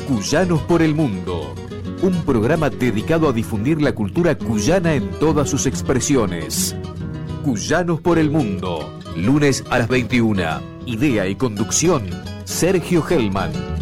Cuyanos por el Mundo, un programa dedicado a difundir la cultura cuyana en todas sus expresiones. Cuyanos por el Mundo, lunes a las 21. Idea y conducción, Sergio Hellman.